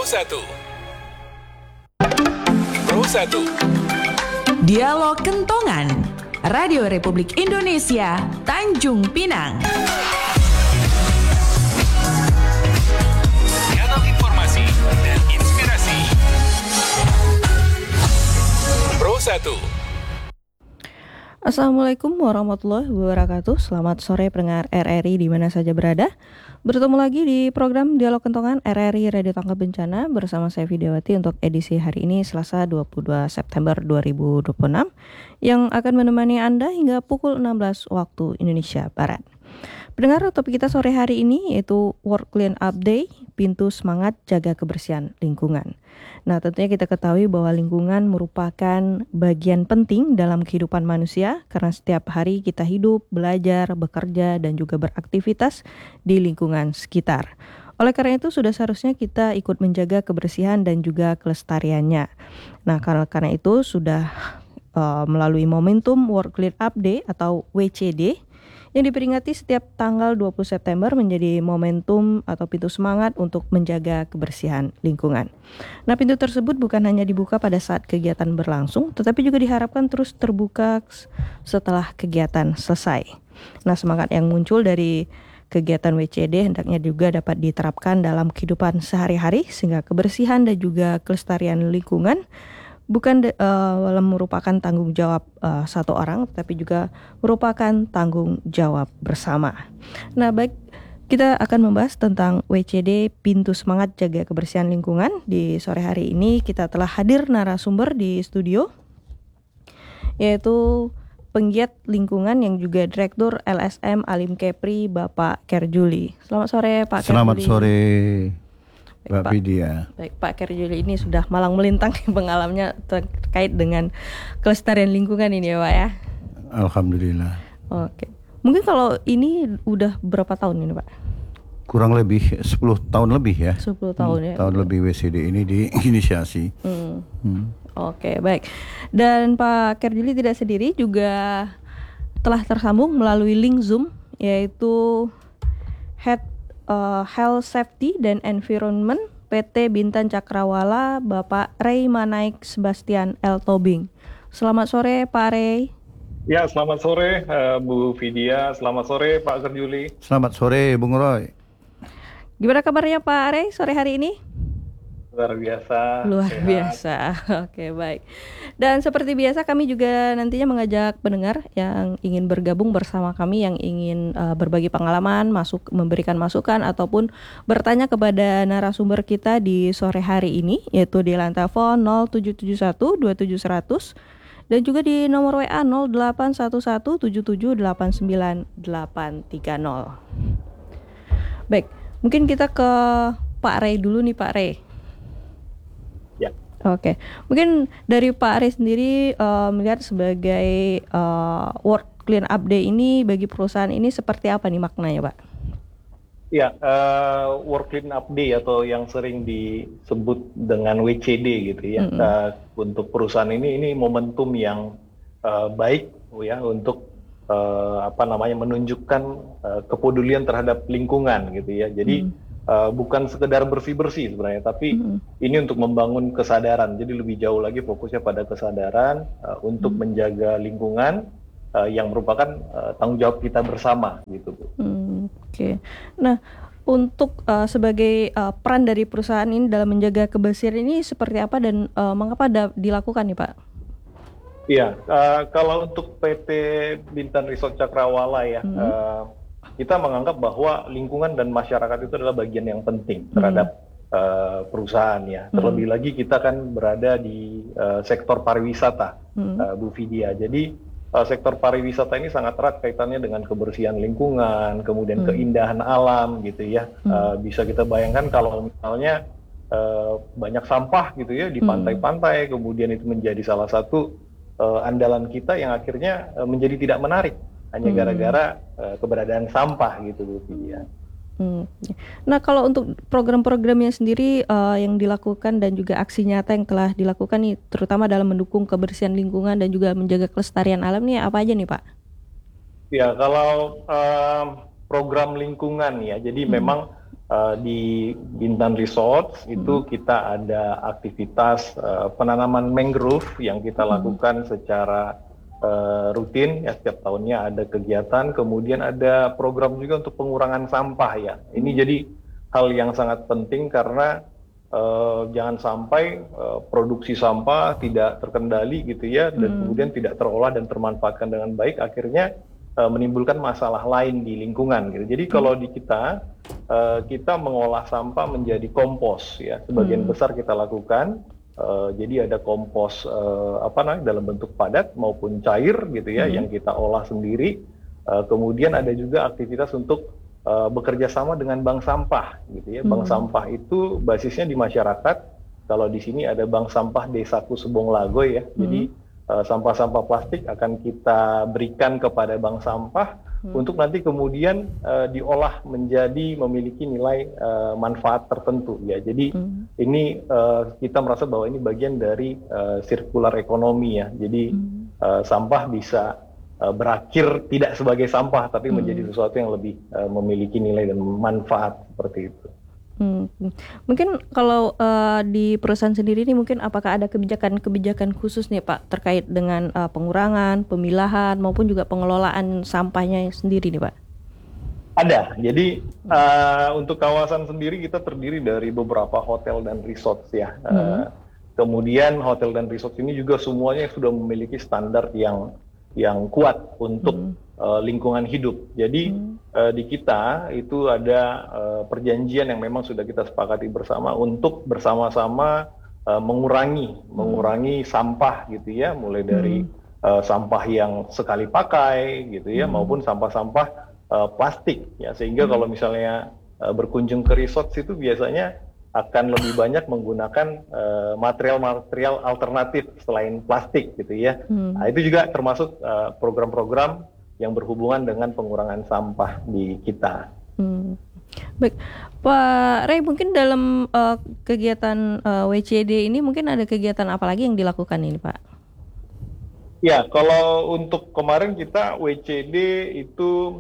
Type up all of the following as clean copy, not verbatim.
Dialog Kentongan, Radio Republik Indonesia, Tanjung Pinang. Kanal informasi dan inspirasi. Pro 1. Assalamualaikum warahmatullahi wabarakatuh. Selamat sore pendengar RRI di mana saja berada. Bertemu lagi di program Dialog Kentongan RRI Radio Tangkap Bencana bersama saya Vidyawati untuk edisi hari ini Selasa 22 September 2026 yang akan menemani Anda hingga pukul 16 waktu Indonesia Barat. Pendengar, topik kita sore hari ini yaitu World Clean Up Day, pintu semangat jaga kebersihan lingkungan. Nah, tentunya kita ketahui bahwa lingkungan merupakan bagian penting dalam kehidupan manusia karena setiap hari kita hidup, belajar, bekerja, dan juga beraktivitas di lingkungan sekitar. Oleh karena itu, sudah seharusnya kita ikut menjaga kebersihan dan juga kelestariannya. Nah, karena itu sudah melalui momentum World Clean Up Day atau WCD yang diperingati setiap tanggal 20 September menjadi momentum atau pintu semangat untuk menjaga kebersihan lingkungan. Nah, pintu tersebut bukan hanya dibuka pada saat kegiatan berlangsung, tetapi juga diharapkan terus terbuka setelah kegiatan selesai. Nah, semangat yang muncul dari kegiatan WCD hendaknya juga dapat diterapkan dalam kehidupan sehari-hari sehingga kebersihan dan juga kelestarian lingkungan bukan merupakan tanggung jawab satu orang, tetapi juga merupakan tanggung jawab bersama. Nah, baik, kita akan membahas tentang WCD Pintu Semangat Jaga Kebersihan Lingkungan. Di sore hari ini kita telah hadir narasumber di studio, yaitu penggiat lingkungan yang juga Direktur LSM Alim Kepri, Bapak Kerjuli. Selamat sore, Pak Kerjuli. Selamat sore, Mbak Vidya. Baik, Pak Kerjuli ini sudah malang melintang pengalamannya terkait dengan kelestarian lingkungan ini ya, Pak ya. Alhamdulillah. Oke. Mungkin kalau ini udah berapa tahun ini, Pak? Kurang lebih 10 tahun lebih ya. 10 tahun ya. Tahun lebih WCD ini diinisiasi. Oke, baik. Dan Pak Kerjuli tidak sendiri, juga telah tersambung melalui link Zoom, yaitu Head Health Safety dan Environment PT Bintan Cakrawala, Bapak Ray Manaik Sebastian L. Tobing. Selamat sore Pak Ray. Ya, selamat sore Bu Vidya, selamat sore Pak Kerjuli. Selamat sore Bung Roy. Gimana kabarnya Pak Ray sore hari ini? Luar biasa. Luar biasa. Oke, baik. Dan seperti biasa kami juga nantinya mengajak pendengar yang ingin bergabung bersama kami, yang ingin berbagi pengalaman, memberikan masukan ataupun bertanya kepada narasumber kita di sore hari ini, yaitu di line telepon 0771 27100 dan juga di nomor WA 0811 7789 Baik, mungkin kita ke Pak Ray dulu nih, Pak Ray. Ya. Oke, mungkin dari Pak Ray sendiri melihat sebagai World Clean Up Day ini bagi perusahaan ini seperti apa nih maknanya, Pak? Ya, World Clean Up Day atau yang sering disebut dengan WCD gitu ya. Untuk perusahaan ini momentum yang baik ya untuk menunjukkan kepedulian terhadap lingkungan gitu ya. Jadi bukan sekedar bersih-bersih sebenarnya, tapi ini untuk membangun kesadaran. Jadi lebih jauh lagi fokusnya pada kesadaran untuk menjaga lingkungan yang merupakan tanggung jawab kita bersama gitu, Bu. Oke. Nah, untuk sebagai peran dari perusahaan ini dalam menjaga kebersihan ini seperti apa dan mengapa dilakukan nih, Pak? Iya, kalau untuk PT Bintan Resort Cakrawala ya, kita menganggap bahwa lingkungan dan masyarakat itu adalah bagian yang penting terhadap perusahaan ya. Terlebih lagi kita kan berada di sektor pariwisata, Bu Vidya. Jadi sektor pariwisata ini sangat erat kaitannya dengan kebersihan lingkungan, kemudian keindahan alam gitu ya. Bisa kita bayangkan kalau misalnya banyak sampah gitu ya di pantai-pantai, kemudian itu menjadi salah satu andalan kita yang akhirnya menjadi tidak menarik. Hanya gara-gara keberadaan sampah gitu, Bu Vidya. Nah, kalau untuk program-programnya sendiri yang dilakukan dan juga aksi nyata yang telah dilakukan nih, terutama dalam mendukung kebersihan lingkungan dan juga menjaga kelestarian alam nih, apa aja nih, Pak? Ya, kalau program lingkungan ya, jadi memang di Bintan Resort itu kita ada aktivitas penanaman mangrove yang kita lakukan secara rutin ya, setiap tahunnya ada kegiatan, kemudian ada program juga untuk pengurangan sampah ya. Ini jadi hal yang sangat penting karena jangan sampai produksi sampah tidak terkendali gitu ya, dan kemudian tidak terolah dan termanfaatkan dengan baik, akhirnya menimbulkan masalah lain di lingkungan gitu. Jadi kalau di kita mengolah sampah menjadi kompos ya, sebagian besar kita lakukan. Jadi ada kompos dalam bentuk padat maupun cair gitu ya, yang kita olah sendiri. Kemudian ada juga aktivitas untuk bekerja sama dengan bank sampah gitu ya. Bank sampah itu basisnya di masyarakat. Kalau di sini ada bank sampah Desaku Subong Lagoy ya. Jadi sampah-sampah plastik akan kita berikan kepada bank sampah untuk nanti kemudian diolah menjadi memiliki nilai manfaat tertentu ya. Jadi ini kita merasa bahwa ini bagian dari sirkular ekonomi ya. Jadi sampah bisa berakhir tidak sebagai sampah tapi menjadi sesuatu yang lebih memiliki nilai dan manfaat seperti itu. Mungkin kalau di perusahaan sendiri nih, mungkin apakah ada kebijakan khusus nih Pak terkait dengan pengurangan, pemilahan maupun juga pengelolaan sampahnya sendiri nih Pak? Ada. Jadi untuk kawasan sendiri kita terdiri dari beberapa hotel dan resort ya. Kemudian hotel dan resort ini juga semuanya sudah memiliki standar yang kuat untuk lingkungan hidup. Jadi di kita itu ada perjanjian yang memang sudah kita sepakati bersama untuk bersama-sama mengurangi sampah gitu ya, mulai dari sampah yang sekali pakai gitu ya, maupun sampah-sampah plastik ya, sehingga kalau misalnya berkunjung ke resort itu biasanya akan lebih banyak menggunakan material-material alternatif selain plastik gitu ya. Nah, itu juga termasuk program-program yang berhubungan dengan pengurangan sampah di kita. Baik, Pak Ray, mungkin dalam kegiatan WCD ini mungkin ada kegiatan apa lagi yang dilakukan ini Pak? Ya, kalau untuk kemarin kita WCD itu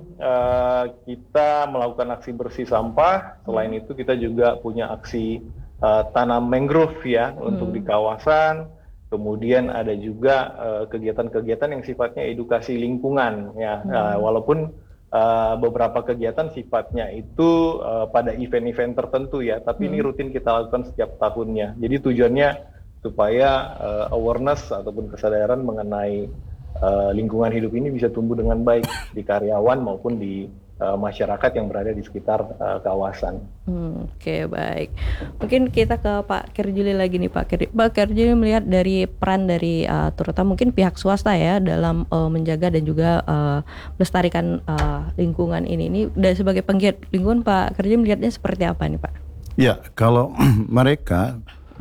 kita melakukan aksi bersih sampah. Selain itu kita juga punya aksi tanam mangrove ya untuk di kawasan. Kemudian ada juga kegiatan-kegiatan yang sifatnya edukasi lingkungan ya. Walaupun beberapa kegiatan sifatnya itu pada event-event tertentu ya, tapi ini rutin kita lakukan setiap tahunnya. Jadi tujuannya supaya awareness ataupun kesadaran mengenai lingkungan hidup ini bisa tumbuh dengan baik di karyawan maupun di masyarakat yang berada di sekitar kawasan. Oke, baik. Mungkin kita ke Pak Kerjuli lagi nih Pak. Pak Kerjuli melihat dari peran dari terutama mungkin pihak swasta ya dalam menjaga dan juga melestarikan lingkungan ini dan sebagai penggiat lingkungan, Pak Kerjuli melihatnya seperti apa nih Pak? Ya, kalau mereka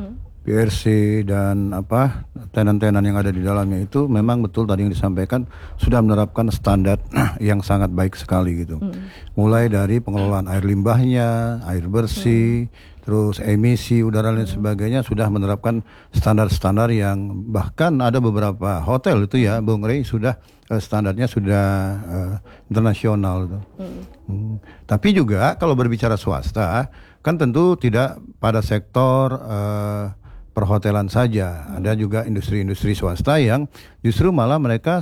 PRC dan tenan-tenan yang ada di dalamnya itu memang betul tadi yang disampaikan sudah menerapkan standar yang sangat baik sekali gitu. Mulai dari pengelolaan air limbahnya, air bersih, terus emisi udara dan sebagainya sudah menerapkan standar-standar yang bahkan ada beberapa hotel itu ya, Bung Rey, sudah standarnya sudah internasional gitu. Tapi juga kalau berbicara swasta kan tentu tidak pada sektor perhotelan saja, ada juga industri-industri swasta yang justru malah mereka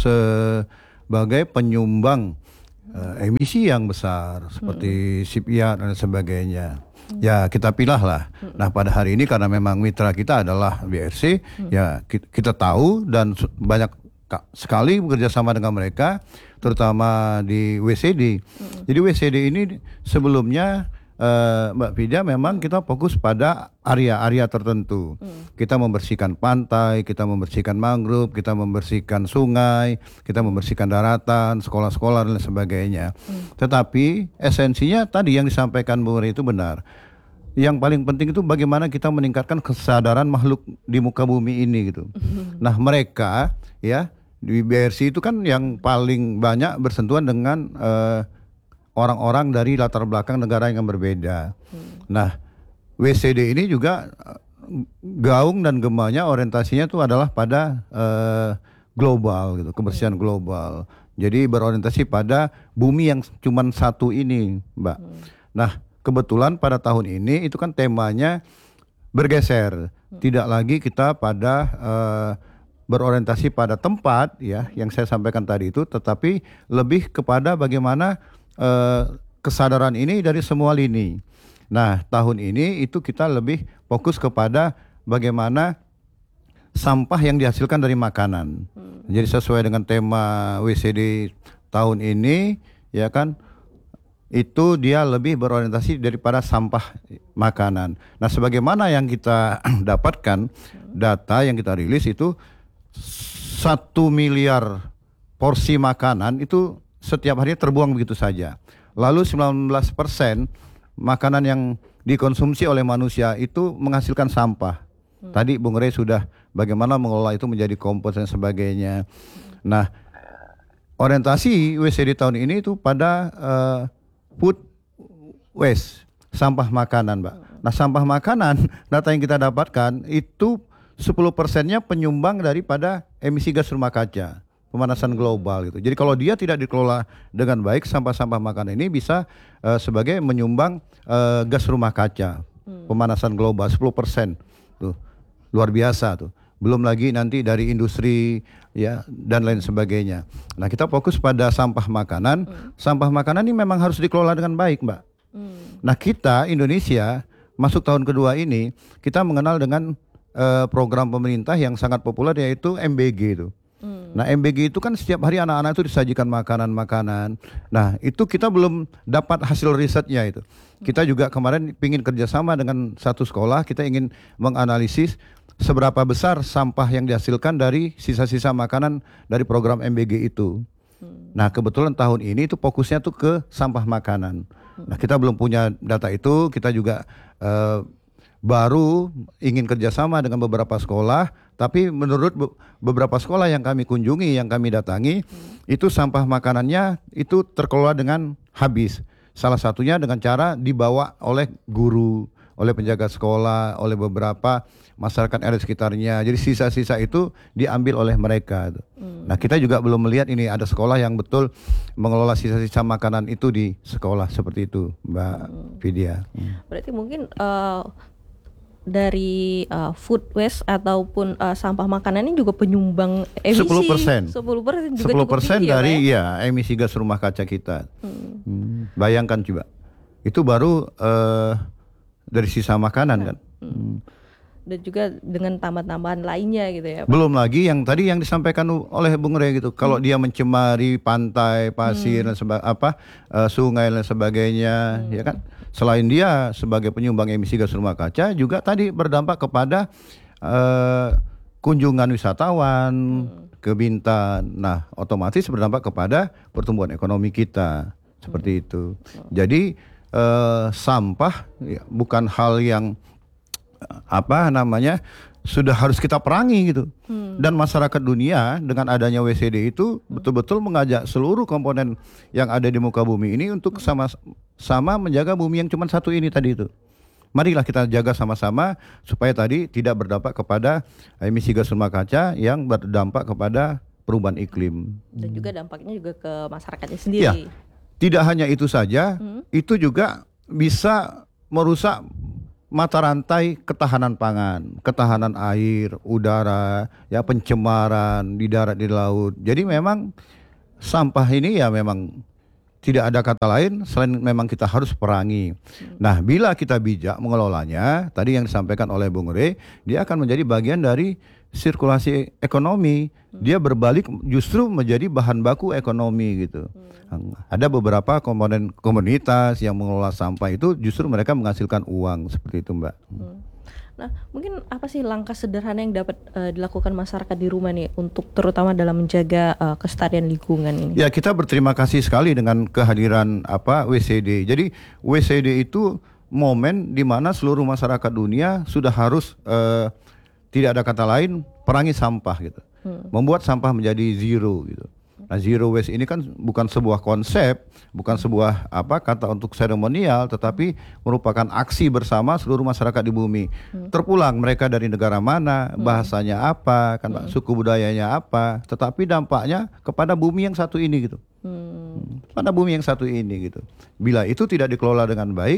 sebagai penyumbang emisi yang besar seperti shipyard dan sebagainya. Ya kita pilih lah. Nah pada hari ini karena memang mitra kita adalah BRC, ya kita tahu dan banyak sekali bekerja sama dengan mereka, terutama di WCD. Jadi WCD ini sebelumnya Mbak Fida memang kita fokus pada area-area tertentu. Kita membersihkan pantai, kita membersihkan mangrove, kita membersihkan sungai, kita membersihkan daratan, sekolah-sekolah dan sebagainya. Tetapi esensinya tadi yang disampaikan Bu Ri itu benar. Yang paling penting itu bagaimana kita meningkatkan kesadaran makhluk di muka bumi ini gitu. Nah mereka ya di BRC itu kan yang paling banyak bersentuhan dengan orang-orang dari latar belakang negara yang berbeda. Nah, WCD ini juga gaung dan gemanya orientasinya itu adalah pada global gitu, kebersihan global. Jadi berorientasi pada bumi yang cuma satu ini, Mbak. Nah, kebetulan pada tahun ini itu kan temanya bergeser, tidak lagi kita pada berorientasi pada tempat ya yang saya sampaikan tadi itu, tetapi lebih kepada bagaimana kesadaran ini dari semua lini. Nah, tahun ini itu kita lebih fokus kepada bagaimana sampah yang dihasilkan dari makanan. Jadi sesuai dengan tema WCD tahun ini, ya kan, itu dia lebih berorientasi daripada sampah makanan. Nah, sebagaimana yang kita dapatkan, data yang kita rilis itu 1 miliar porsi makanan itu setiap hari terbuang begitu saja. Lalu 19% makanan yang dikonsumsi oleh manusia itu menghasilkan sampah. Tadi Bung Rey sudah bagaimana mengelola itu menjadi kompos dan sebagainya. Nah, orientasi WCD tahun ini itu pada food waste, sampah makanan, Mbak. Nah, sampah makanan, data yang kita dapatkan itu 10%-nya penyumbang daripada emisi gas rumah kaca, pemanasan global gitu. Jadi kalau dia tidak dikelola dengan baik, sampah-sampah makanan ini bisa sebagai menyumbang gas rumah kaca, pemanasan global 10%. Tuh, luar biasa tuh. Belum lagi nanti dari industri ya dan lain sebagainya. Nah, kita fokus pada sampah makanan. Sampah makanan ini memang harus dikelola dengan baik, Mbak. Nah, kita Indonesia masuk tahun kedua ini kita mengenal dengan program pemerintah yang sangat populer yaitu MBG itu. Nah, MBG itu kan setiap hari anak-anak itu disajikan makanan-makanan. Nah, itu kita belum dapat hasil risetnya itu. Kita juga kemarin ingin kerjasama dengan satu sekolah, kita ingin menganalisis seberapa besar sampah yang dihasilkan dari sisa-sisa makanan dari program MBG itu. Nah, kebetulan tahun ini itu fokusnya tuh ke sampah makanan. Nah, kita belum punya data itu, kita juga baru ingin kerjasama dengan beberapa sekolah, tapi menurut beberapa sekolah yang kami kunjungi, yang kami datangi, itu sampah makanannya itu terkelola dengan habis. Salah satunya dengan cara dibawa oleh guru, oleh penjaga sekolah, oleh beberapa masyarakat RT sekitarnya. Jadi sisa-sisa itu diambil oleh mereka. Nah, kita juga belum melihat ini ada sekolah yang betul mengelola sisa-sisa makanan itu di sekolah seperti itu, Mbak Vidya. Berarti mungkin dari food waste ataupun sampah makanan ini juga penyumbang emisi 10% 10% juga 10% tinggi, dari ya, emisi gas rumah kaca kita. Bayangkan coba, itu baru dari sisa makanan kan. Dan juga dengan tambahan-tambahan lainnya gitu ya, Pak. Belum lagi yang tadi yang disampaikan oleh Bung Rey gitu. Kalau dia mencemari pantai, pasir dan sungai dan sebagainya, ya kan. Selain dia sebagai penyumbang emisi gas rumah kaca, juga tadi berdampak kepada kunjungan wisatawan ke Bintan. Nah, otomatis berdampak kepada pertumbuhan ekonomi kita seperti itu. Jadi sampah ya, bukan hal yang sudah harus kita perangi gitu. Dan masyarakat dunia dengan adanya WCD itu betul-betul mengajak seluruh komponen yang ada di muka bumi ini untuk sama-sama menjaga bumi yang cuma satu ini tadi itu. Marilah kita jaga sama-sama supaya tadi tidak berdampak kepada emisi gas rumah kaca yang berdampak kepada perubahan iklim. Dan juga dampaknya juga ke masyarakatnya sendiri. Ya, tidak hanya itu saja, itu juga bisa merusak mata rantai ketahanan pangan, ketahanan air, udara, ya pencemaran di darat, di laut. Jadi memang sampah ini ya memang tidak ada kata lain selain memang kita harus perangi. Nah, bila kita bijak mengelolanya, tadi yang disampaikan oleh Bung Rey, dia akan menjadi bagian dari sirkulasi ekonomi. Dia berbalik justru menjadi bahan baku ekonomi gitu. Ada beberapa komponen komunitas yang mengelola sampah itu justru mereka menghasilkan uang seperti itu, Mbak. Nah, mungkin apa sih langkah sederhana yang dapat dilakukan masyarakat di rumah nih untuk terutama dalam menjaga kelestarian lingkungan ini? Ya, kita berterima kasih sekali dengan kehadiran WCD. Jadi WCD itu momen di mana seluruh masyarakat dunia sudah harus tidak ada kata lain perangi sampah gitu. Membuat sampah menjadi zero gitu. Nah, zero waste ini kan bukan sebuah konsep, bukan sebuah kata untuk seremonial, tetapi merupakan aksi bersama seluruh masyarakat di bumi. Terpulang mereka dari negara mana, bahasanya apa, kan Pak, suku budayanya apa, tetapi dampaknya kepada bumi yang satu ini gitu. Pada bumi yang satu ini gitu. Bila itu tidak dikelola dengan baik,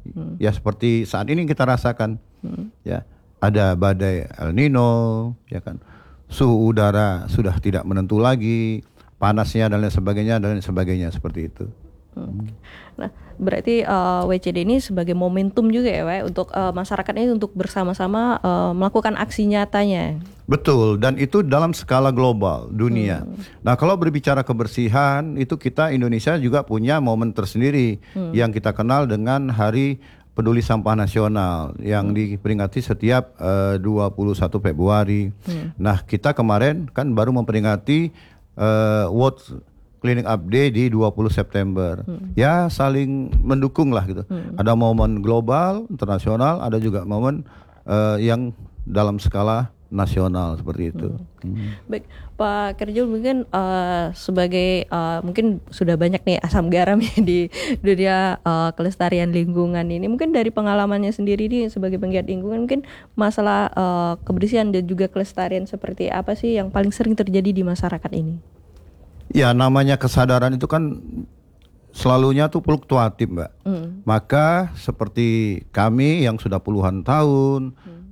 Ya seperti saat ini kita rasakan, ya ada badai El Nino, ya kan, suhu udara sudah tidak menentu lagi, panasnya dan lain sebagainya seperti itu. Nah, berarti WCD ini sebagai momentum juga ya, Pak, untuk masyarakat ini untuk bersama-sama melakukan aksi nyatanya. Betul, dan itu dalam skala global dunia. Nah, kalau berbicara kebersihan, itu kita Indonesia juga punya momen tersendiri yang kita kenal dengan Hari Peduli Sampah Nasional yang diperingati setiap 21 Februari. Nah, kita kemarin kan baru memperingati World Cleaning Up Day di 20 September. Ya saling mendukung lah gitu. Ada momen global, internasional, ada juga momen yang dalam skala nasional seperti itu. Baik, Pak Kerjul, mungkin sebagai mungkin sudah banyak nih asam garam ya di dunia kelestarian lingkungan ini. Mungkin dari pengalamannya sendiri nih sebagai penggiat lingkungan, mungkin masalah kebersihan dan juga kelestarian seperti apa sih yang paling sering terjadi di masyarakat ini? Ya, namanya kesadaran itu kan selalunya tuh fluktuatif, Mbak. Maka seperti kami yang sudah puluhan tahun,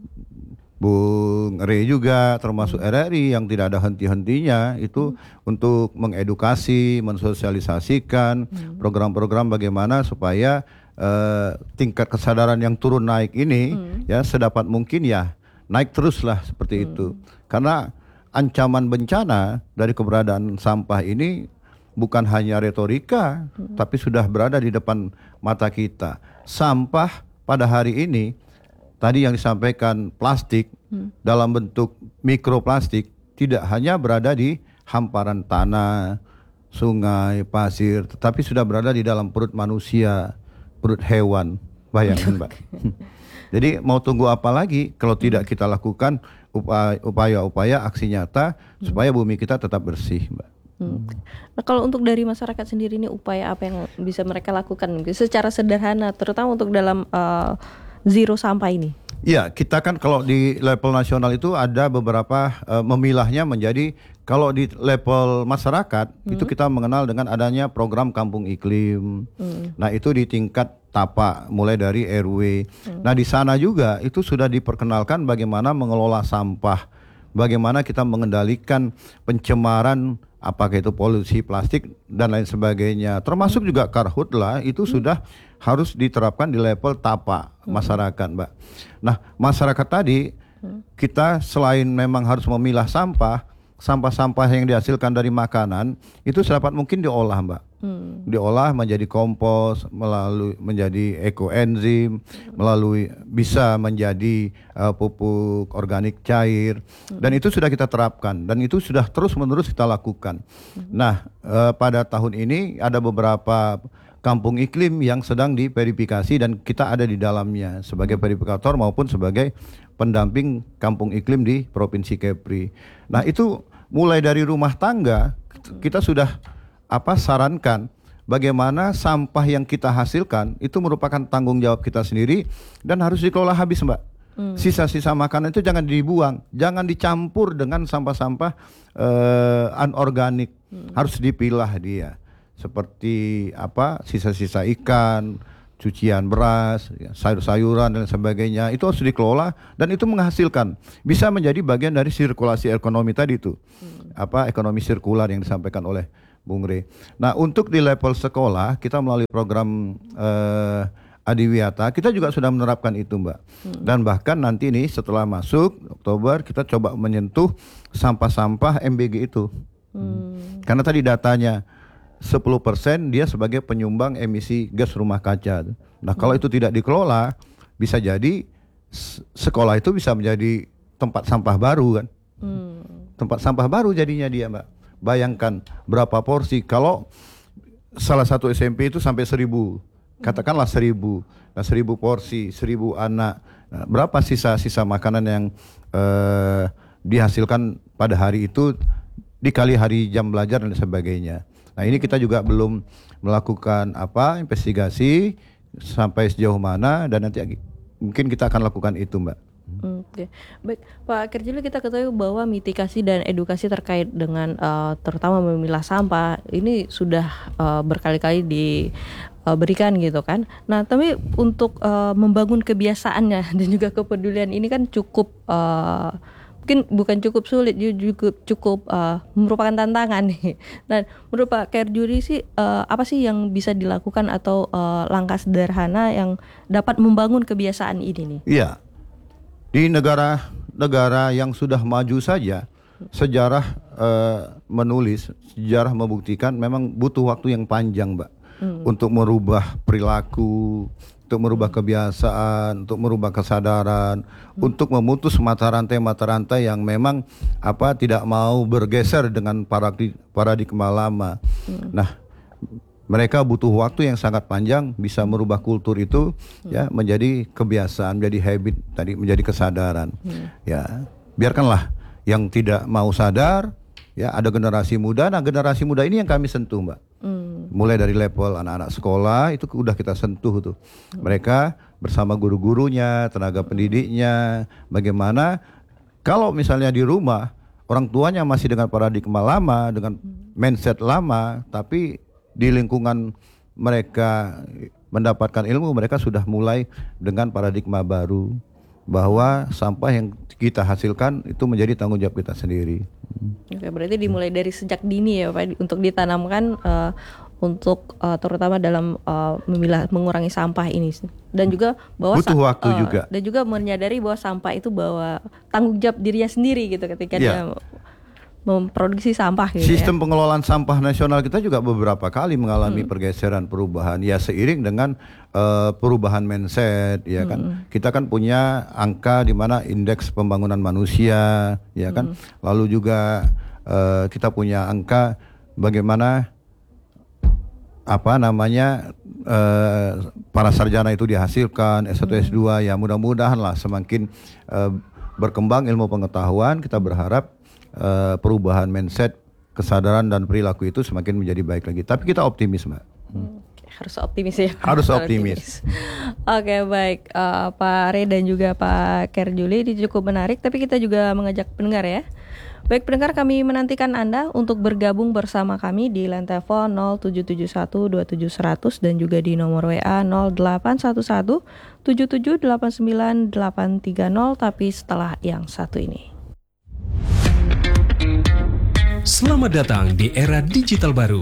Bung Rey juga termasuk RRI yang tidak ada henti-hentinya itu untuk mengedukasi, mensosialisasikan program-program bagaimana supaya tingkat kesadaran yang turun naik ini ya sedapat mungkin ya naik teruslah seperti itu. Karena ancaman bencana dari keberadaan sampah ini bukan hanya retorika, tapi sudah berada di depan mata kita. Sampah pada hari ini, tadi yang disampaikan plastik dalam bentuk mikroplastik tidak hanya berada di hamparan tanah, sungai, pasir, tetapi sudah berada di dalam perut manusia, perut hewan. Bayangin, Mbak. Jadi mau tunggu apa lagi kalau tidak kita lakukan upaya-upaya aksi nyata supaya bumi kita tetap bersih, Mbak. Nah, kalau untuk dari masyarakat sendiri ini upaya apa yang bisa mereka lakukan secara sederhana, terutama untuk dalam zero sampah ini? Ya, kita kan kalau di level nasional itu ada beberapa memilahnya menjadi, kalau di level masyarakat itu kita mengenal dengan adanya program kampung iklim. Nah, itu di tingkat tapak mulai dari RW. Nah, di sana juga itu sudah diperkenalkan bagaimana mengelola sampah, bagaimana kita mengendalikan pencemaran, apakah itu polusi plastik dan lain sebagainya. Termasuk juga karhutlah itu sudah harus diterapkan di level tapak masyarakat, Mbak. Nah, masyarakat tadi kita selain memang harus memilah sampah-sampah yang dihasilkan dari makanan itu sedapat mungkin diolah, Mbak. Diolah menjadi kompos, melalui menjadi ekoenzim, melalui bisa menjadi pupuk organik cair, dan itu sudah kita terapkan dan itu sudah terus-menerus kita lakukan. Nah, pada tahun ini ada beberapa kampung iklim yang sedang diverifikasi dan kita ada di dalamnya sebagai verifikator maupun sebagai pendamping kampung iklim di Provinsi Kepri. Nah, itu mulai dari rumah tangga kita sudah sarankan bagaimana sampah yang kita hasilkan itu merupakan tanggung jawab kita sendiri dan harus dikelola habis, Mbak. Sisa-sisa makanan itu jangan dibuang, jangan dicampur dengan sampah-sampah anorganik, harus dipilah dia. Seperti sisa-sisa ikan, cucian beras, sayur-sayuran dan sebagainya, itu harus dikelola dan itu menghasilkan, bisa menjadi bagian dari sirkulasi ekonomi tadi itu, ekonomi sirkular yang disampaikan oleh Bung Rey. Nah, untuk di level sekolah kita melalui program Adiwiyata kita juga sudah menerapkan itu, Mbak. Dan bahkan nanti nih setelah masuk Oktober kita coba menyentuh sampah-sampah MBG itu. Karena tadi datanya 10% dia sebagai penyumbang emisi gas rumah kaca. Nah, kalau itu tidak dikelola, bisa jadi sekolah itu bisa menjadi tempat sampah baru kan. Tempat sampah baru jadinya dia, Mbak. Bayangkan berapa porsi kalau salah satu SMP itu sampai 1000. Katakanlah 1000. Nah, 1000 porsi, 1000 anak. Nah, berapa sisa-sisa makanan yang dihasilkan pada hari itu dikali hari jam belajar dan sebagainya. Nah, ini kita juga belum melakukan investigasi sampai sejauh mana dan nanti mungkin kita akan lakukan itu, Mbak. Oke. Baik, Pak Kerjil, kita ketahui bahwa mitigasi dan edukasi terkait dengan terutama memilah sampah ini sudah berkali-kali berikan gitu kan. Nah, tapi untuk membangun kebiasaannya dan juga kepedulian ini kan cukup mungkin bukan cukup sulit, juga cukup merupakan tantangan nih. Dan menurut Pak Kerjuli sih apa sih yang bisa dilakukan atau langkah sederhana yang dapat membangun kebiasaan ini nih? Iya, di negara-negara yang sudah maju saja, sejarah menulis, sejarah membuktikan memang butuh waktu yang panjang, Mbak, untuk merubah perilaku, untuk merubah kebiasaan, untuk merubah kesadaran, untuk memutus mata rantai yang memang tidak mau bergeser dengan paradigma lama. Nah, mereka butuh waktu yang sangat panjang bisa merubah kultur itu ya menjadi kebiasaan, menjadi habit tadi, menjadi kesadaran. Ya, biarkanlah yang tidak mau sadar, ya ada generasi muda. Nah, generasi muda ini yang kami sentuh, Mbak. Mulai dari level anak-anak sekolah itu udah kita sentuh tuh. Mereka bersama guru-gurunya, tenaga pendidiknya, bagaimana kalau misalnya di rumah orang tuanya masih dengan paradigma lama, dengan mindset lama, tapi di lingkungan mereka mendapatkan ilmu, mereka sudah mulai dengan paradigma baru bahwa sampah yang kita hasilkan itu menjadi tanggung jawab kita sendiri. Oke, berarti dimulai dari sejak dini ya Pak, untuk ditanamkan untuk terutama dalam mengurangi sampah ini, dan juga bahwa butuh waktu juga, dan juga menyadari bahwa sampah itu bahwa tanggung jawab dirinya sendiri gitu ketika dia memproduksi sampah gitu. Sistem pengelolaan sampah nasional kita juga beberapa kali mengalami pergeseran, perubahan ya seiring dengan perubahan mindset ya kan. Kita kan punya angka di mana indeks pembangunan manusia ya kan. Lalu juga kita punya angka bagaimana para sarjana itu dihasilkan S1 S2 ya, mudah-mudahan lah semakin berkembang ilmu pengetahuan, kita berharap perubahan mindset, kesadaran dan perilaku itu semakin menjadi baik lagi. Tapi kita optimis, Mbak. Harus optimis ya. Harus optimis. Oke, baik, Pak Re dan juga Pak Kerjuli, ini cukup menarik. Tapi kita juga mengajak pendengar ya. Baik pendengar, kami menantikan Anda untuk bergabung bersama kami di line telepon 07712700 dan juga di nomor WA 0811778980, tapi setelah yang satu ini. Selamat datang di era digital baru.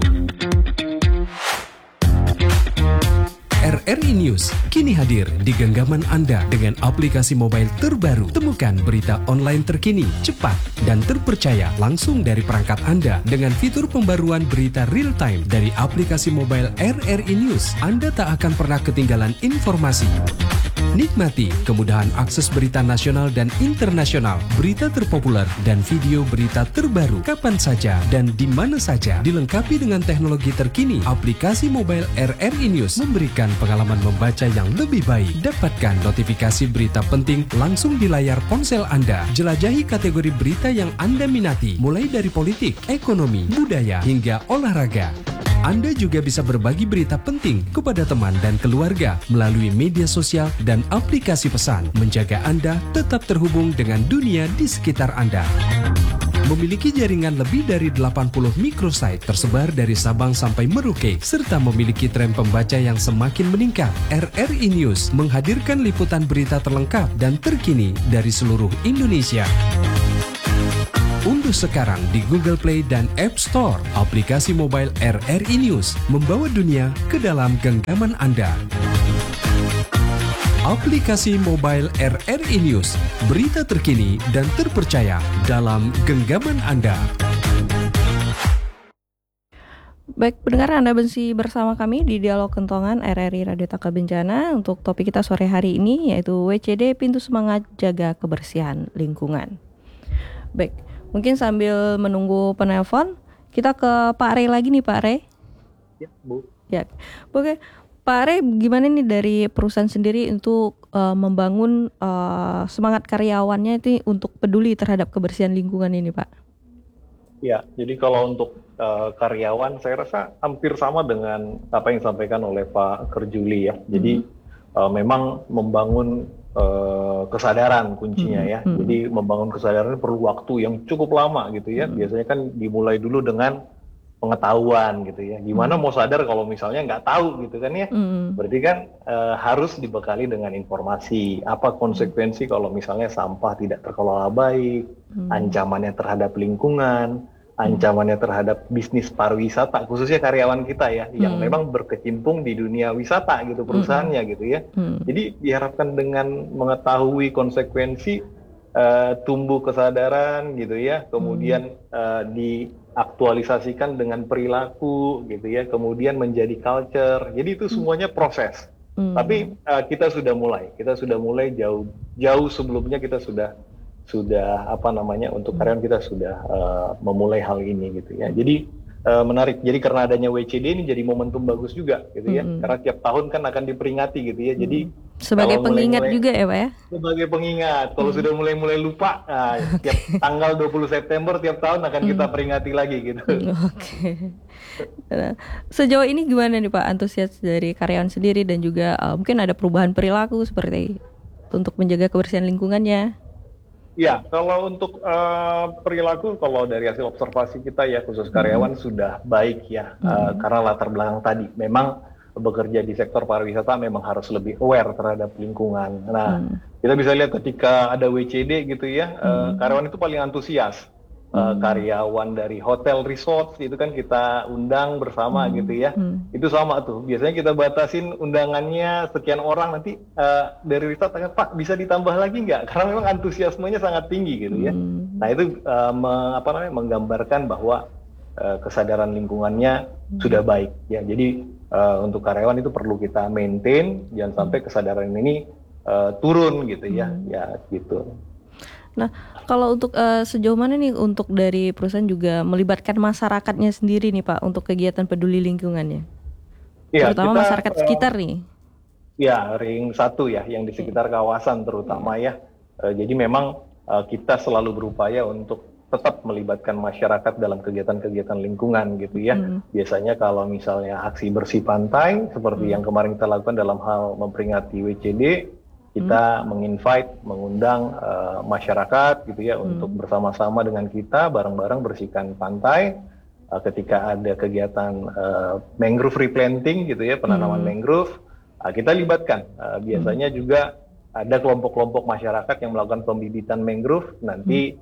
RRI News kini hadir di genggaman Anda dengan aplikasi mobile terbaru. Temukan berita online terkini, cepat, dan terpercaya langsung dari perangkat Anda dengan fitur pembaruan berita real time dari aplikasi mobile RRI News. Anda tak akan pernah ketinggalan informasi. Nikmati kemudahan akses berita nasional dan internasional, berita terpopuler, dan video berita terbaru kapan saja dan di mana saja. Dilengkapi dengan teknologi terkini, aplikasi mobile RRI News memberikan pengalaman membaca yang lebih baik. Dapatkan notifikasi berita penting langsung di layar ponsel Anda. Jelajahi kategori berita yang Anda minati, mulai dari politik, ekonomi, budaya, hingga olahraga. Anda juga bisa berbagi berita penting kepada teman dan keluarga melalui media sosial dan aplikasi pesan, menjaga Anda tetap terhubung dengan dunia di sekitar Anda. Memiliki jaringan lebih dari 80 microsite tersebar dari Sabang sampai Merauke, serta memiliki tren pembaca yang semakin meningkat. RRI News menghadirkan liputan berita terlengkap dan terkini dari seluruh Indonesia. Unduh sekarang di Google Play dan App Store aplikasi mobile RRI News, membawa dunia ke dalam genggaman Anda. Aplikasi mobile RRI News, berita terkini dan terpercaya dalam genggaman Anda. Baik pendengar, Anda masih bersama kami di Dialog Kentongan RRI Radio Tangga Bencana. Untuk topik kita sore hari ini yaitu WCD, Pintu Semangat Jaga Kebersihan Lingkungan. Baik, mungkin sambil menunggu penelpon, kita ke Pak Re lagi nih, Pak Re. Ya, Bu. Ya, oke. Pak Re, gimana nih dari perusahaan sendiri untuk membangun semangat karyawannya itu untuk peduli terhadap kebersihan lingkungan ini, Pak? Ya, jadi kalau untuk karyawan, saya rasa hampir sama dengan apa yang disampaikan oleh Pak Kerjuli ya. Jadi memang membangun kesadaran kuncinya ya. Jadi membangun kesadaran perlu waktu yang cukup lama gitu ya. Biasanya kan dimulai dulu dengan pengetahuan gitu ya. Gimana mau sadar kalau misalnya nggak tahu gitu kan ya. Berarti kan harus dibekali dengan informasi. Apa konsekuensi kalau misalnya sampah tidak terkelola baik, ancamannya terhadap lingkungan, ancamannya terhadap bisnis pariwisata, khususnya karyawan kita ya, yang memang berkecimpung di dunia wisata gitu perusahaannya gitu ya. Jadi diharapkan dengan mengetahui konsekuensi, tumbuh kesadaran gitu ya, kemudian diaktualisasikan dengan perilaku gitu ya, kemudian menjadi culture. Jadi itu semuanya proses. Tapi kita sudah mulai jauh sebelumnya kita sudah untuk karyawan kita sudah memulai hal ini gitu ya. Jadi menarik. Jadi karena adanya WCD ini jadi momentum bagus juga gitu ya. Karena tiap tahun kan akan diperingati gitu ya. Jadi sebagai pengingat juga ya Pak ya? Sebagai pengingat. Kalau sudah mulai lupa, tiap tanggal 20 September tiap tahun akan kita peringati lagi gitu. Oke. Nah, sejauh ini gimana nih Pak antusias dari karyawan sendiri dan juga mungkin ada perubahan perilaku seperti untuk menjaga kebersihan lingkungannya? Ya, kalau untuk perilaku, kalau dari hasil observasi kita ya, khusus karyawan sudah baik ya, karena latar belakang tadi, memang bekerja di sektor pariwisata memang harus lebih aware terhadap lingkungan. Nah, kita bisa lihat ketika ada WCD gitu ya, karyawan itu paling antusias. Karyawan dari hotel resort itu kan kita undang bersama gitu ya, itu sama tuh. Biasanya kita batasin undangannya sekian orang, nanti dari resort tanya, Pak bisa ditambah lagi nggak? Karena memang antusiasmenya sangat tinggi gitu ya. Nah itu menggambarkan bahwa kesadaran lingkungannya sudah baik ya. Jadi untuk karyawan itu perlu kita maintain, jangan sampai kesadaran ini turun gitu ya, ya gitu. Nah, kalau untuk sejauh mana nih untuk dari perusahaan juga melibatkan masyarakatnya sendiri nih Pak untuk kegiatan peduli lingkungannya? Ya, terutama kita, masyarakat sekitar nih. Ya, ring 1 ya, yang di sekitar kawasan terutama ya. Jadi memang kita selalu berupaya untuk tetap melibatkan masyarakat dalam kegiatan-kegiatan lingkungan gitu ya. Biasanya kalau misalnya aksi bersih pantai seperti yang kemarin kita lakukan dalam hal memperingati WCD, kita mengundang masyarakat gitu ya untuk bersama-sama dengan kita bareng-bareng bersihkan pantai. Ketika ada kegiatan mangrove replanting gitu ya, penanaman mangrove, kita libatkan. Biasanya juga ada kelompok-kelompok masyarakat yang melakukan pembibitan mangrove. Nanti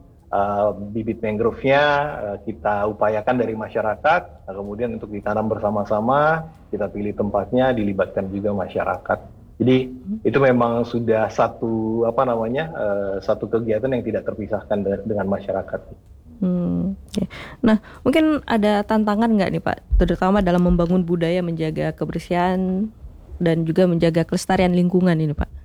bibit mangrove-nya kita upayakan dari masyarakat, kemudian untuk ditanam bersama-sama, kita pilih tempatnya, dilibatkan juga masyarakat. Jadi itu memang sudah satu satu kegiatan yang tidak terpisahkan dengan masyarakat. Okay. Nah, mungkin ada tantangan nggak nih Pak, terutama dalam membangun budaya menjaga kebersihan dan juga menjaga kelestarian lingkungan ini Pak?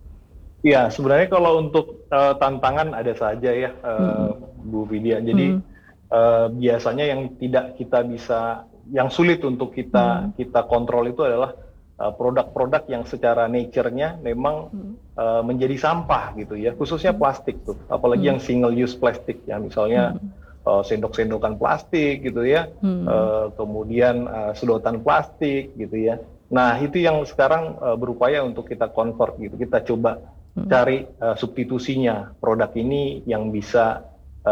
Ya, sebenarnya kalau untuk tantangan ada saja ya, Bu Vidya. Jadi biasanya yang tidak kita bisa, yang sulit untuk kita kontrol itu adalah produk-produk yang secara nature-nya memang menjadi sampah gitu ya, khususnya plastik tuh, apalagi yang single use plastik ya, misalnya sendok-sendokan plastik gitu ya, kemudian sedotan plastik gitu ya. Nah itu yang sekarang berupaya untuk kita convert gitu, kita coba cari substitusinya produk ini yang bisa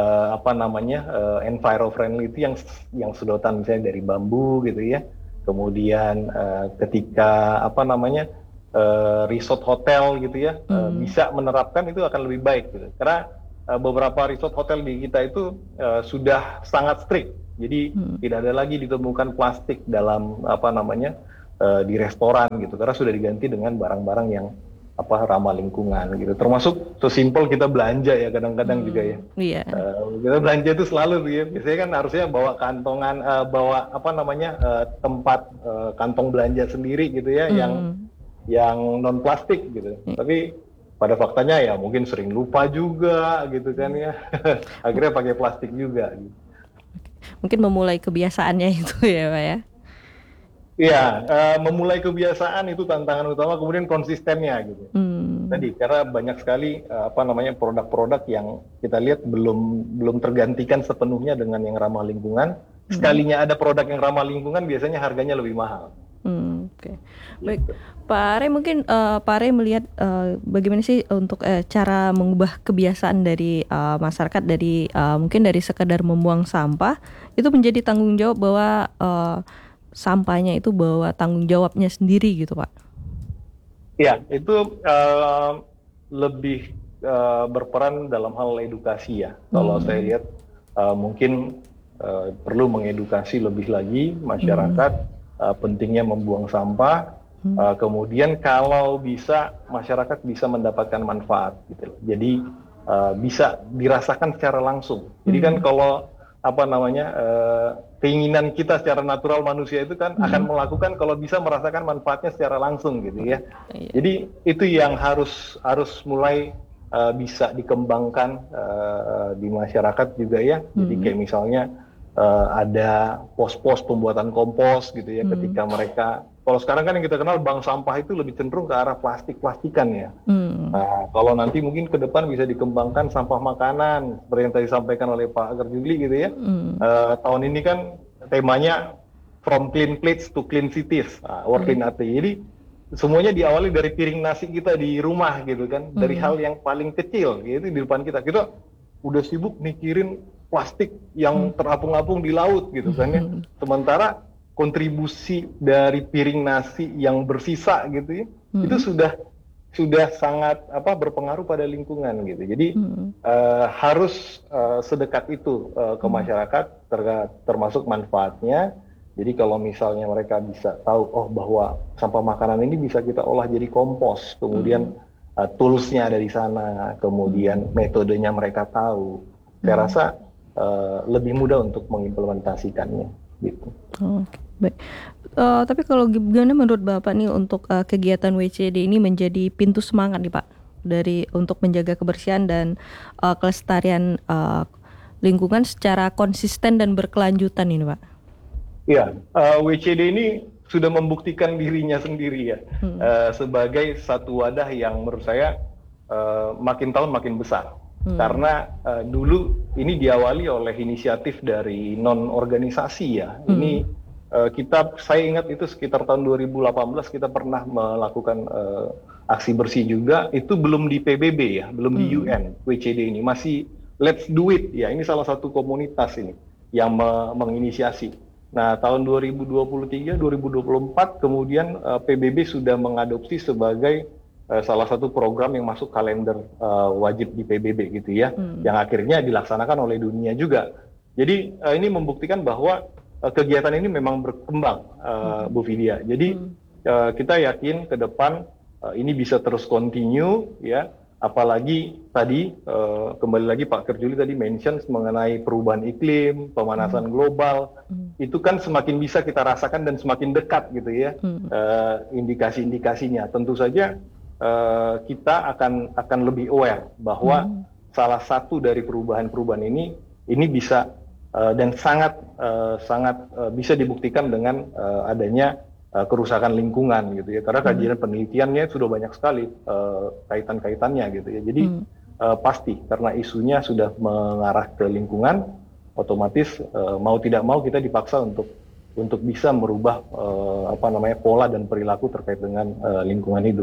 enviro friendly, itu yang sedotan misalnya dari bambu gitu ya. Kemudian ketika resort hotel gitu ya bisa menerapkan, itu akan lebih baik gitu. Karena beberapa resort hotel di kita itu sudah sangat strict. Jadi tidak ada lagi ditemukan plastik dalam di restoran gitu, karena sudah diganti dengan barang-barang yang ramah lingkungan gitu. Termasuk sesimpel kita belanja ya, kadang-kadang juga ya. Iya. Kita belanja itu selalu ya. Biasanya kan harusnya bawa kantongan, tempat kantong belanja sendiri gitu ya, yang non plastik gitu. Tapi pada faktanya ya mungkin sering lupa juga gitu kan ya. Akhirnya pakai plastik juga. Gitu. Mungkin memulai kebiasaannya itu ya Pak ya. Iya, memulai kebiasaan itu tantangan utama, kemudian konsistennya gitu. Tadi karena banyak sekali produk-produk yang kita lihat belum tergantikan sepenuhnya dengan yang ramah lingkungan. Sekalinya ada produk yang ramah lingkungan, biasanya harganya lebih mahal. Oke, baik. Pak Are mungkin Pak Are melihat bagaimana sih untuk cara mengubah kebiasaan dari masyarakat dari mungkin dari sekedar membuang sampah itu menjadi tanggung jawab bahwa sampahnya itu bawa tanggung jawabnya sendiri gitu Pak. Ya, itu lebih berperan dalam hal edukasi ya. Kalau saya lihat mungkin perlu mengedukasi lebih lagi masyarakat pentingnya membuang sampah. Kemudian kalau bisa masyarakat bisa mendapatkan manfaat gitu. Jadi bisa dirasakan secara langsung. Jadi kan kalau keinginan kita secara natural manusia itu kan akan melakukan kalau bisa merasakan manfaatnya secara langsung gitu ya. Jadi itu yang harus mulai bisa dikembangkan di masyarakat juga ya. Jadi kayak misalnya ada pos-pos pembuatan kompos gitu ya, ketika mereka, kalau sekarang kan yang kita kenal bank sampah itu lebih cenderung ke arah plastik-plastikan ya. Nah, kalau nanti mungkin ke depan bisa dikembangkan sampah makanan seperti yang tadi disampaikan oleh Pak Kerjuli gitu ya. Tahun ini kan temanya From Clean Plates to Clean Cities, World Clean Art. Jadi semuanya diawali dari piring nasi kita di rumah gitu kan, dari hal yang paling kecil gitu di depan kita. Kita udah sibuk mikirin plastik yang terapung-apung di laut gitu kan ya. Sementara kontribusi dari piring nasi yang bersisa gitu ya, itu sudah sangat berpengaruh pada lingkungan gitu. Jadi harus sedekat itu ke masyarakat termasuk manfaatnya. Jadi kalau misalnya mereka bisa tahu bahwa sampah makanan ini bisa kita olah jadi kompos, kemudian toolsnya ada di sana, kemudian metodenya mereka tahu, saya rasa lebih mudah untuk mengimplementasikannya gitu. Oke, baik. Tapi kalau gimana menurut Bapak nih untuk kegiatan WCD ini menjadi pintu semangat nih Pak untuk menjaga kebersihan dan kelestarian lingkungan secara konsisten dan berkelanjutan ini Pak? Iya, WCD ini sudah membuktikan dirinya sendiri ya sebagai satu wadah yang menurut saya makin tahun makin besar. Karena dulu ini diawali oleh inisiatif dari non-organisasi ya. Ini saya ingat itu sekitar tahun 2018 kita pernah melakukan aksi bersih juga. Itu belum di PBB ya, belum di UN WCD ini. Masih Let's Do It ya, ini salah satu komunitas ini yang menginisiasi. Nah tahun 2023, 2024 kemudian PBB sudah mengadopsi sebagai salah satu program yang masuk kalender wajib di PBB gitu ya, yang akhirnya dilaksanakan oleh dunia juga. Jadi ini membuktikan bahwa kegiatan ini memang berkembang, Bu Vidya. Jadi kita yakin ke depan ini bisa terus continue ya, apalagi tadi kembali lagi Pak Kerjuli tadi mention mengenai perubahan iklim, pemanasan global, itu kan semakin bisa kita rasakan dan semakin dekat gitu ya indikasi-indikasinya. Tentu saja kita akan lebih aware bahwa salah satu dari perubahan-perubahan ini bisa dan sangat bisa dibuktikan dengan adanya kerusakan lingkungan gitu ya, karena kajian penelitiannya sudah banyak sekali kaitan-kaitannya gitu ya. Jadi pasti karena isunya sudah mengarah ke lingkungan, otomatis mau tidak mau kita dipaksa untuk bisa merubah pola dan perilaku terkait dengan lingkungan hidup.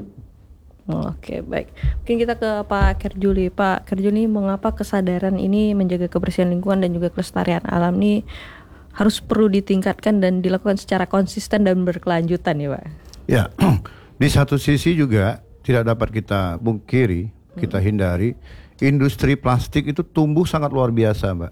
Oke, baik. Mungkin kita ke Pak Kerjuli. Pak Kerjuli, mengapa kesadaran ini menjaga kebersihan lingkungan dan juga kelestarian alam ini harus perlu ditingkatkan dan dilakukan secara konsisten dan berkelanjutan ya Pak? Ya, di satu sisi juga tidak dapat kita pungkiri, kita hindari, industri plastik itu tumbuh sangat luar biasa Mbak.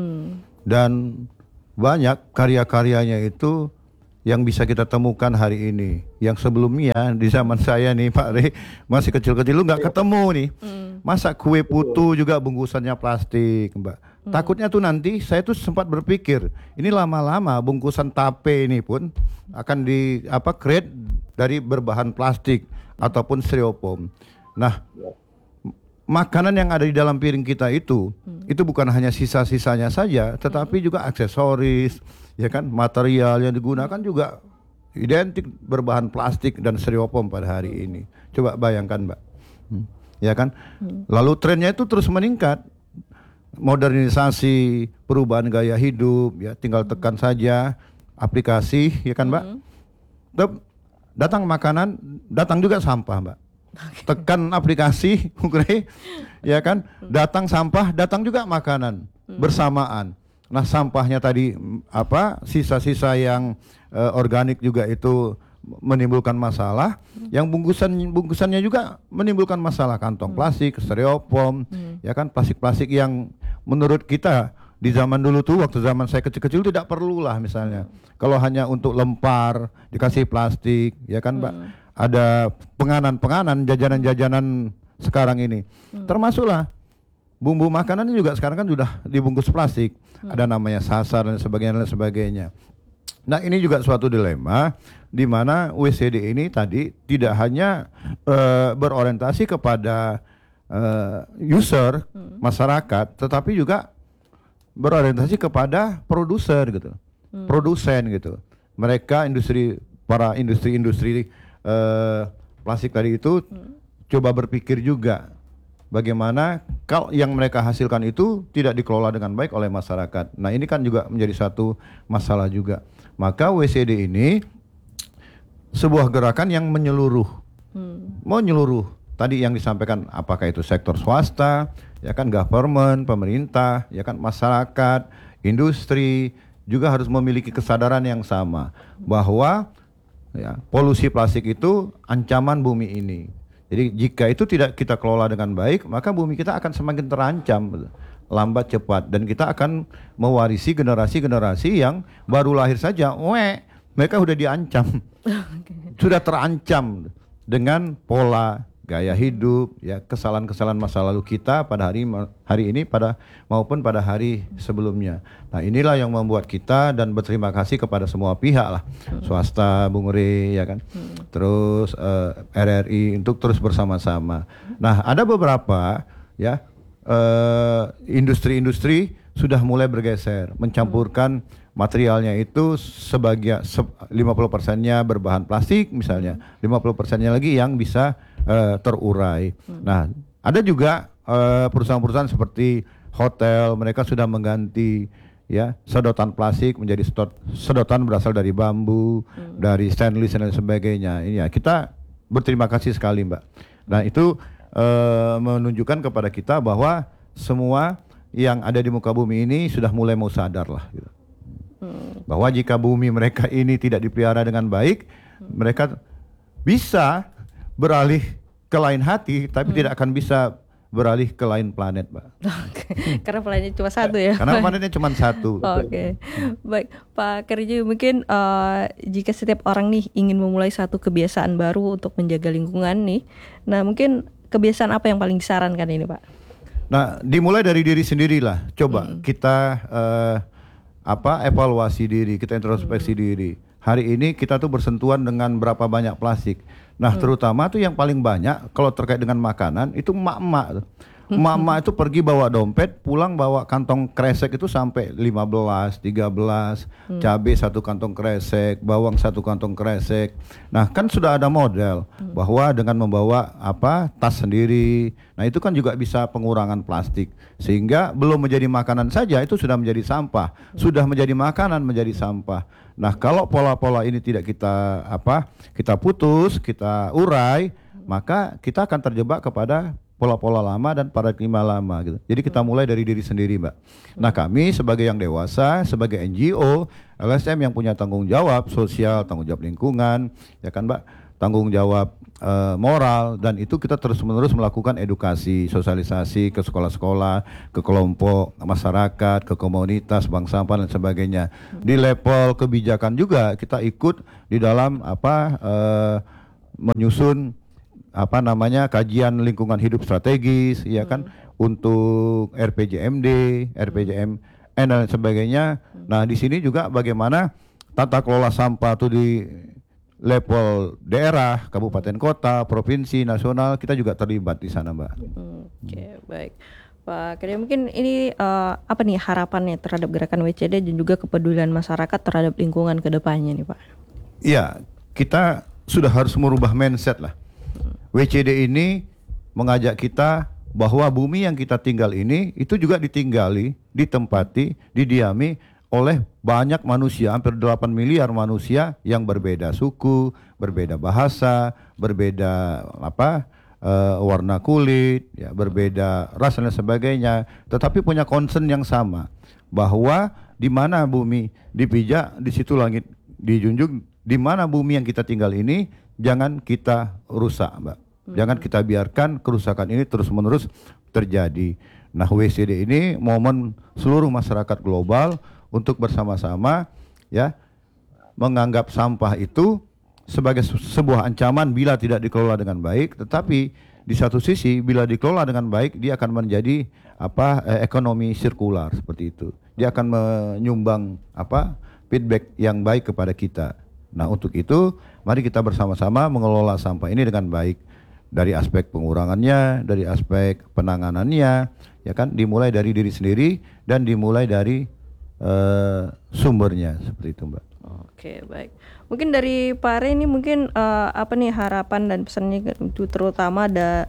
Dan banyak karya-karyanya itu yang bisa kita temukan hari ini, yang sebelumnya di zaman saya nih Pak Re masih kecil-kecil lu nggak ketemu nih. Masa kue putu juga bungkusannya plastik Mbak. Takutnya tuh nanti saya tuh sempat berpikir ini lama-lama bungkusan tape ini pun akan create dari berbahan plastik ataupun styrofoam. Nah, makanan yang ada di dalam piring kita itu bukan hanya sisa-sisanya saja, tetapi juga aksesoris, ya kan, material yang digunakan juga identik berbahan plastik dan styrofoam pada hari ini. Coba bayangkan Mbak, ya kan? Lalu trennya itu terus meningkat, modernisasi, perubahan gaya hidup, ya tinggal tekan saja aplikasi, ya kan Mbak? datang makanan, datang juga sampah, Mbak. Tekan aplikasi, ya kan, datang sampah, datang juga makanan bersamaan. Nah, sampahnya tadi sisa-sisa yang organik juga itu menimbulkan masalah. Yang bungkusannya juga menimbulkan masalah, kantong plastik, styrofoam, ya kan, plastik-plastik yang menurut kita di zaman dulu tuh, waktu zaman saya kecil-kecil tidak perlu lah misalnya. Kalau hanya untuk lempar dikasih plastik, ya kan, Mbak. Ada penganan-penganan, jajanan-jajanan sekarang ini. Termasuklah bumbu makanan juga sekarang kan sudah dibungkus plastik. Ada namanya sasar dan sebagainya. Nah, ini juga suatu dilema di mana WCD ini tadi tidak hanya berorientasi kepada user, masyarakat, tetapi juga berorientasi kepada produser gitu, produsen gitu. Mereka para industri plastik tadi itu coba berpikir juga bagaimana kalau yang mereka hasilkan itu tidak dikelola dengan baik oleh masyarakat. Nah, ini kan juga menjadi satu masalah juga. Maka WCD ini sebuah gerakan yang menyeluruh, menyeluruh. Tadi yang disampaikan apakah itu sektor swasta, ya kan, government, pemerintah, ya kan, masyarakat, industri juga harus memiliki kesadaran yang sama bahwa ya, polusi plastik itu ancaman bumi ini. Jadi jika itu tidak kita kelola dengan baik, maka bumi kita akan semakin terancam lambat cepat, dan kita akan mewarisi generasi-generasi yang baru lahir saja, mereka sudah diancam, sudah terancam dengan pola gaya hidup, ya, kesalahan-kesalahan masa lalu kita pada hari ini maupun pada hari sebelumnya. Nah, inilah yang membuat kita dan berterima kasih kepada semua pihak lah, swasta, Bung Re, ya kan, terus RRI untuk terus bersama-sama. Nah, ada beberapa ya industri-industri sudah mulai bergeser, mencampurkan materialnya itu sebagian 50%-nya berbahan plastik misalnya, 50%-nya lagi yang bisa terurai. Nah, ada juga perusahaan-perusahaan seperti hotel, mereka sudah mengganti ya sedotan plastik menjadi sedotan berasal dari bambu, dari stainless dan sebagainya. Ini ya, kita berterima kasih sekali, Mbak. Nah, itu menunjukkan kepada kita bahwa semua yang ada di muka bumi ini sudah mulai mau sadar lah gitu. Bahwa jika bumi mereka ini tidak dipelihara dengan baik, mereka bisa beralih ke lain hati, tapi tidak akan bisa beralih ke lain planet, Mbak. Karena planetnya cuma satu ya. Karena planetnya cuma satu. Oke. Baik, Pak Kerja, mungkin jika setiap orang nih ingin memulai satu kebiasaan baru untuk menjaga lingkungan nih, nah mungkin kebiasaan apa yang paling disarankan ini, Pak? Nah, dimulai dari diri sendirilah. Coba kita evaluasi diri, kita introspeksi diri. Hari ini kita tuh bersentuhan dengan berapa banyak plastik. Nah, terutama tuh yang paling banyak kalau terkait dengan makanan itu emak-emak. Emak-emak itu pergi bawa dompet, pulang bawa kantong kresek itu sampai 15, 13, cabai 1 kantong kresek, bawang 1 kantong kresek. Nah, kan sudah ada model bahwa dengan membawa tas sendiri. Nah, itu kan juga bisa pengurangan plastik. Sehingga belum menjadi makanan saja itu sudah menjadi sampah. Sudah menjadi makanan menjadi sampah. Nah, kalau pola-pola ini tidak kita putus, kita urai, maka kita akan terjebak kepada pola-pola lama dan paradigma lama gitu. Jadi kita mulai dari diri sendiri, Mbak. Nah, kami sebagai yang dewasa, sebagai NGO, LSM yang punya tanggung jawab sosial, tanggung jawab lingkungan, ya kan, Mbak, tanggung jawab moral, dan itu kita terus-menerus melakukan edukasi, sosialisasi ke sekolah-sekolah, ke kelompok masyarakat, ke komunitas, bank sampah dan sebagainya. Di level kebijakan juga kita ikut di dalam menyusun kajian lingkungan hidup strategis, ya kan, untuk RPJMD, RPJMN dan sebagainya. Nah, di sini juga bagaimana tata kelola sampah itu di level daerah, kabupaten kota, provinsi, nasional, kita juga terlibat di sana, Mbak. Oke, baik. Pak Kerja, mungkin ini apa nih harapannya terhadap gerakan WCD dan juga kepedulian masyarakat terhadap lingkungan ke depannya nih, Pak? Iya, kita sudah harus merubah mindset lah. WCD ini mengajak kita bahwa bumi yang kita tinggal ini itu juga ditinggali, ditempati, didiami oleh banyak manusia, hampir 8 miliar manusia yang berbeda suku, berbeda bahasa, berbeda warna kulit, ya, berbeda ras dan sebagainya, tetapi punya concern yang sama, bahwa di mana bumi dipijak, di situ langit dijunjung. Di mana bumi yang kita tinggal ini jangan kita rusak, Mbak. Jangan kita biarkan kerusakan ini terus-menerus terjadi. Nah, WCD ini momen seluruh masyarakat global untuk bersama-sama, ya, menganggap sampah itu sebagai sebuah ancaman bila tidak dikelola dengan baik. Tetapi di satu sisi bila dikelola dengan baik, dia akan menjadi ekonomi sirkular, seperti itu. Dia akan menyumbang feedback yang baik kepada kita. Nah, untuk itu mari kita bersama-sama mengelola sampah ini dengan baik, dari aspek pengurangannya, dari aspek penanganannya, ya kan, dimulai dari diri sendiri dan dimulai dari sumbernya, seperti itu, Mbak. Oke, baik. Mungkin dari Pak Are ini mungkin apa nih harapan dan pesannya terutama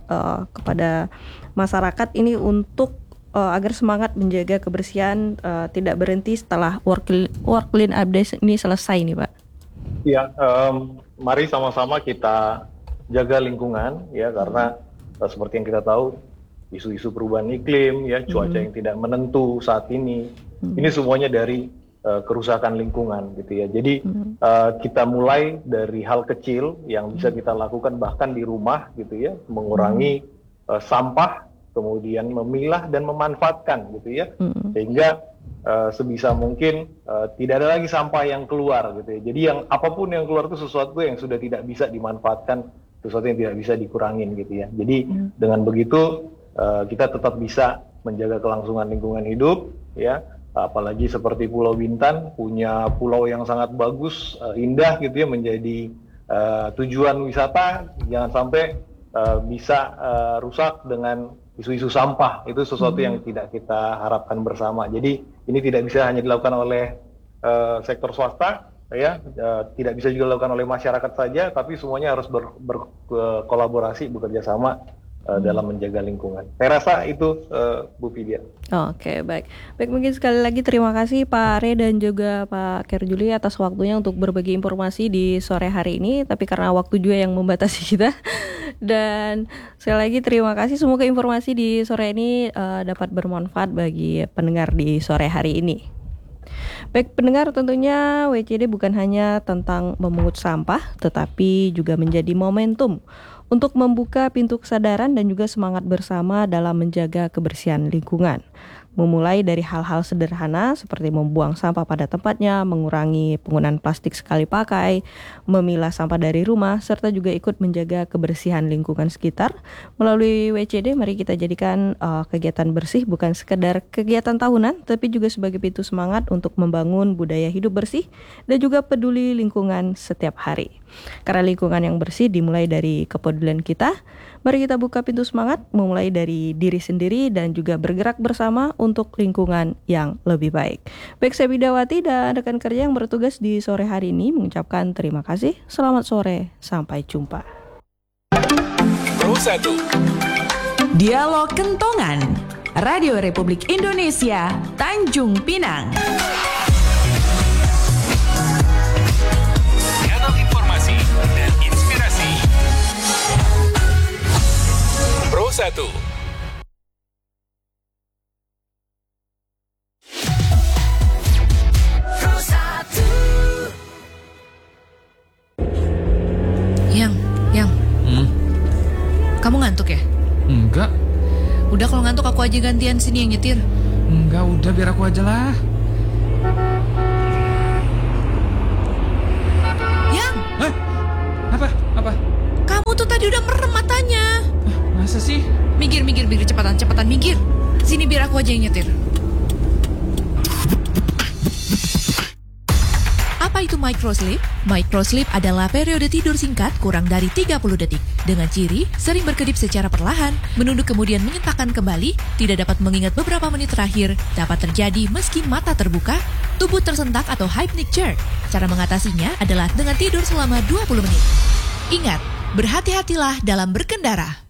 kepada masyarakat ini untuk agar semangat menjaga kebersihan tidak berhenti setelah work clean up days ini selesai nih, Pak. Ya, mari sama-sama kita jaga lingkungan, ya, karena seperti yang kita tahu, isu-isu perubahan iklim, ya, cuaca yang tidak menentu saat ini semuanya dari kerusakan lingkungan, gitu ya. Jadi kita mulai dari hal kecil yang bisa kita lakukan bahkan di rumah, gitu ya, mengurangi sampah, kemudian memilah dan memanfaatkan, gitu ya, sehingga sebisa mungkin tidak ada lagi sampah yang keluar, gitu ya. Jadi yang apapun yang keluar itu sesuatu yang sudah tidak bisa dimanfaatkan, sesuatu yang tidak bisa dikurangin, gitu ya. Jadi dengan begitu kita tetap bisa menjaga kelangsungan lingkungan hidup, ya. Apalagi seperti Pulau Bintan punya pulau yang sangat bagus, indah, gitu ya, menjadi tujuan wisata. Jangan sampai bisa rusak dengan isu-isu sampah. Itu sesuatu yang tidak kita harapkan bersama. Jadi ini tidak bisa hanya dilakukan oleh sektor swasta, ya, tidak bisa juga dilakukan oleh masyarakat saja, tapi semuanya harus berkolaborasi, bekerja sama dalam menjaga lingkungan. Saya rasa itu, Bu Vidya. Oke, baik. Baik, mungkin sekali lagi terima kasih Pak Are dan juga Pak Kerjuli atas waktunya untuk berbagi informasi di sore hari ini. Tapi karena waktu juga yang membatasi kita. Dan sekali lagi terima kasih, semoga informasi di sore ini dapat bermanfaat bagi pendengar di sore hari ini. Baik pendengar, tentunya WCD bukan hanya tentang memungut sampah, tetapi juga menjadi momentum untuk membuka pintu kesadaran dan juga semangat bersama dalam menjaga kebersihan lingkungan. Memulai dari hal-hal sederhana seperti membuang sampah pada tempatnya, mengurangi penggunaan plastik sekali pakai, memilah sampah dari rumah, serta juga ikut menjaga kebersihan lingkungan sekitar. Melalui WCD, mari kita jadikan kegiatan bersih bukan sekedar kegiatan tahunan, tapi juga sebagai pintu semangat untuk membangun budaya hidup bersih dan juga peduli lingkungan setiap hari. Karena lingkungan yang bersih dimulai dari kepedulian kita, mari kita buka pintu semangat memulai dari diri sendiri dan juga bergerak bersama untuk lingkungan yang lebih baik. Baik, saya Widawati dan rekan kerja yang bertugas di sore hari ini mengucapkan terima kasih. Selamat sore, sampai jumpa. Pro 1. Dialog Kentongan, Radio Republik Indonesia, Tanjung Pinang. Dialog informasi dan inspirasi. Pro 1. Kamu ngantuk ya? Enggak. Udah kalau ngantuk aku aja gantian sini yang nyetir. Enggak, udah biar aku aja lah. Yang? Apa? Kamu tuh tadi udah merem matanya. Masa sih? Minggir, cepetan minggir. Sini biar aku aja yang nyetir. Apa itu microsleep? Microsleep adalah periode tidur singkat kurang dari 30 detik. Dengan ciri, sering berkedip secara perlahan, menunduk kemudian menyentakkan kembali, tidak dapat mengingat beberapa menit terakhir, dapat terjadi meski mata terbuka, tubuh tersentak atau hypnic jerk. Cara mengatasinya adalah dengan tidur selama 20 menit. Ingat, berhati-hatilah dalam berkendara.